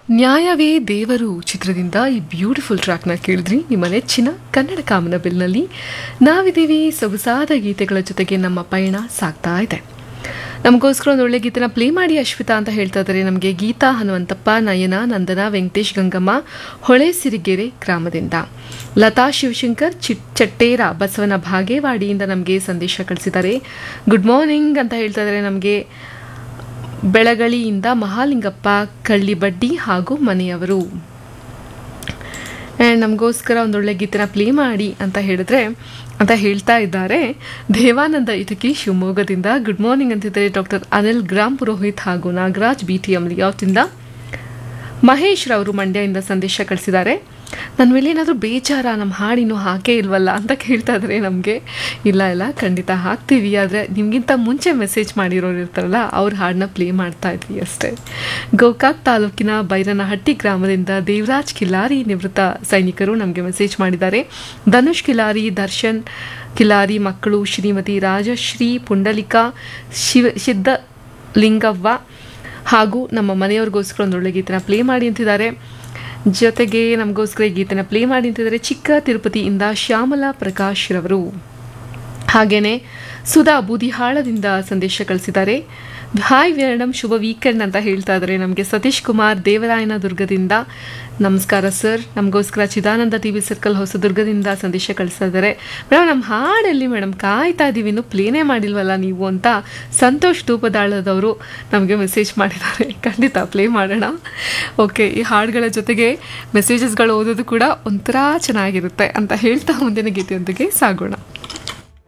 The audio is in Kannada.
ನ್ಯಾಯವೇ ದೇವರು ಚಿತ್ರದಿಂದ ಈ ಬ್ಯೂಟಿಫುಲ್ ಟ್ರ್ಯಾಕ್ನ ಕೇಳಿದ್ರಿ. ನಿಮ್ಮ ನೆಚ್ಚಿನ ಕನ್ನಡ ಕಾಮನಬಿಲ್ನಲ್ಲಿ ನಾವಿದ್ದೀವಿ. ಸೊಗಸಾದ ಗೀತೆಗಳ ಜೊತೆಗೆ ನಮ್ಮ ಪಯಣ ಸಾಗ್ತಾ ಇದೆ. ನಮಗೋಸ್ಕರ ಒಂದು ಒಳ್ಳೆ ಗೀತೆನ ಪ್ಲೇ ಮಾಡಿ ಅಶ್ವಿತಾ ಅಂತ ಹೇಳ್ತಾ ಇದ್ದಾರೆ. ನಮಗೆ ಗೀತಾ, ಹನುಮಂತಪ್ಪ, ನಯನ, ನಂದನ, ವೆಂಕಟೇಶ್, ಗಂಗಮ್ಮ, ಹೊಳೆ ಸಿರಿಗೆರೆ ಗ್ರಾಮದಿಂದ. ಲತಾ ಶಿವಶಂಕರ್ ಚಟ್ಟೇರ ಬಸವನ ಭಾಗೇವಾಡಿಯಿಂದ ನಮಗೆ ಸಂದೇಶ ಕಳಿಸಿದ್ದಾರೆ. ಗುಡ್ ಮಾರ್ನಿಂಗ್ ಅಂತ ಹೇಳ್ತಾ ಇದ್ದಾರೆ. ನಮಗೆ ಬೆಳಗಳಿಯಿಂದ ಮಹಾಲಿಂಗಪ್ಪ, ಕಳ್ಳಿಬಡ್ಡಿ ಹಾಗೂ ಮನೆಯವರು. ಆ್ಯಂಡ್ ನಮಗೋಸ್ಕರ ಒಂದೊಳ್ಳೆ ಗೀತೆನ ಪ್ಲೇ ಮಾಡಿ ಅಂತ ಹೇಳ್ತಾ ಇದ್ದಾರೆ. ದೇವಾನಂದ ಇಟಕಿ ಶಿವಮೊಗ್ಗದಿಂದ ಗುಡ್ ಮಾರ್ನಿಂಗ್ ಅಂತಿದ್ದಾರೆ. ಡಾಕ್ಟರ್ ಅನಿಲ್ ಗ್ರಾಮ್ ಪುರೋಹಿತ್ ಹಾಗೂ ನಾಗರಾಜ್ BTM ಲೇಔಟಿಂದ. ಮಹೇಶ್ ರವರು ಮಂಡ್ಯದಿಂದ ಸಂದೇಶ ಕಳಿಸಿದ್ದಾರೆ. ನನ್ನ ಮೇಲೆ ಏನಾದರೂ ಬೇಜಾರ, ನಮ್ಮ ಹಾಡಿನೂ ಹಾಕೇ ಇಲ್ವಲ್ಲ ಅಂತ ಕೇಳ್ತಾ ಇದ್ದಾರೆ. ನಮಗೆ ಇಲ್ಲ ಖಂಡಿತ ಹಾಕ್ತೀವಿ, ಆದರೆ ನಿಮಗಿಂತ ಮುಂಚೆ ಮೆಸೇಜ್ ಮಾಡಿರೋರು ಇರ್ತಾರಲ್ಲ ಅವ್ರ ಹಾಡನ್ನ ಪ್ಲೇ ಮಾಡ್ತಾ ಇದ್ವಿ ಅಷ್ಟೇ. ಗೋಕಾಕ್ ತಾಲೂಕಿನ ಬೈರನಹಟ್ಟಿ ಗ್ರಾಮದಿಂದ ದೇವರಾಜ್ ಕಿಲಾರಿ ನಿವೃತ್ತ ಸೈನಿಕರು ನಮಗೆ ಮೆಸೇಜ್ ಮಾಡಿದ್ದಾರೆ. ಧನುಷ್ ಕಿಲಾರಿ, ದರ್ಶನ್ ಕಿಲಾರಿ ಮಕ್ಕಳು ಶ್ರೀಮತಿ ರಾಜಶ್ರೀ, ಪುಂಡಲಿಕಾ, ಸಿದ್ಧಲಿಂಗವ್ವ ಹಾಗೂ ನಮ್ಮ ಮನೆಯವ್ರಿಗೋಸ್ಕರ ಒಂದೊಳ್ಳೆ ಗೀತೆನ ಪ್ಲೇ ಮಾಡಿ ಅಂತಿದ್ದಾರೆ. ಜೊತೆಗೆ ನಮಗೋಸ್ಕರ ಈ ಗೀತೆನ ಪ್ಲೇ ಮಾಡಿ ಅಂತಿದ್ದಾರೆ ಚಿಕ್ಕ ತಿರುಪತಿಯಿಂದ ಶ್ಯಾಮಲಾ ಪ್ರಕಾಶ್ ರವರು. ಹಾಗೇನೆ ಸುಧಾ ಬೂದಿಹಾಳದಿಂದ ಸಂದೇಶ ಕಳಿಸಿದ್ದಾರೆ. ಹಾಯ್ ಮೇಡಮ್, ಶುಭ ವೀಕೆಂಡ್ ಅಂತ ಹೇಳ್ತಾ ಇದ್ದಾರೆ. ನಮಗೆ ಸತೀಶ್ ಕುಮಾರ್ ದೇವರಾಯನ ದುರ್ಗದಿಂದ ನಮಸ್ಕಾರ ಸರ್. ನಮಗೋಸ್ಕರ ಚಿದಾನಂದ TV ಸರ್ಕಲ್ ಹೊಸದುರ್ಗದಿಂದ ಸಂದೇಶ ಕಳಿಸ್ತಾ ಇದ್ದಾರೆ. ಮೇಡಮ್ ನಮ್ಮ ಹಾಡಲ್ಲಿ ಮೇಡಮ್ ಕಾಯ್ತಾ ಇದ್ದೀವಿ, ಇನ್ನೂ ಪ್ಲೇನೇ ಮಾಡಿಲ್ವಲ್ಲ ನೀವು ಅಂತ ಸಂತೋಷ್ ಧೂಪದಾಳದವರು ನಮಗೆ ಮೆಸೇಜ್ ಮಾಡಿದ್ದಾರೆ. ಖಂಡಿತ ಪ್ಲೇ ಮಾಡೋಣ. ಓಕೆ, ಈ ಹಾಡುಗಳ ಜೊತೆಗೆ ಮೆಸೇಜಸ್ಗಳು ಓದೋದು ಕೂಡ ಒಂಥರ ಚೆನ್ನಾಗಿರುತ್ತೆ ಅಂತ ಹೇಳ್ತಾ ಮುಂದಿನ ಗೀತೆಯೊಂದಿಗೆ ಸಾಗೋಣ.